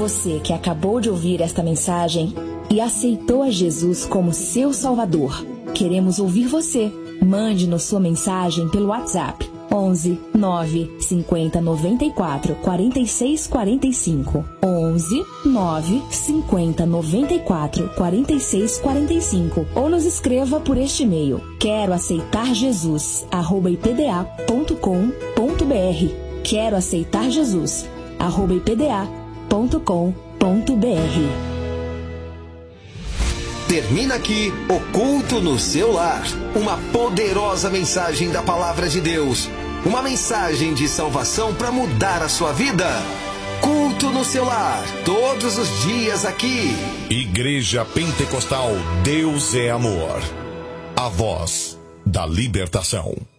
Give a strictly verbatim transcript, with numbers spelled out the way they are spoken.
Você que acabou de ouvir esta mensagem e aceitou a Jesus como seu Salvador, queremos ouvir você. Mande-nos sua mensagem pelo WhatsApp onze, nove, cinquenta, noventa e quatro, quarenta e seis, quarenta e cinco. onze, nove, cinquenta, noventa e quatro, quarenta e seis, quarenta e cinco. Ou nos escreva por este e-mail: quero aceitar Jesus, arroba i p d a ponto com ponto b r. Quero aceitar Jesus, arroba i p d a ponto com ponto b r. Termina aqui o Culto no Seu Lar. Uma poderosa mensagem da Palavra de Deus. Uma mensagem de salvação para mudar a sua vida. Culto no Seu Lar, todos os dias aqui. Igreja Pentecostal Deus é Amor. A voz da libertação.